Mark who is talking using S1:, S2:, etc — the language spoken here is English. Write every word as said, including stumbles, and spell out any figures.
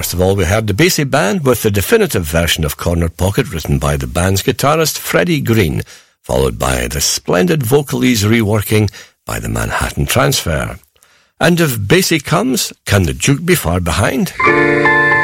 S1: First of all, we heard the Basie Band with the definitive version of Corner Pocket written by the band's guitarist Freddie Green, followed by the splendid Vocalese reworking by the Manhattan Transfer. And if Basie comes, can the Duke be far behind?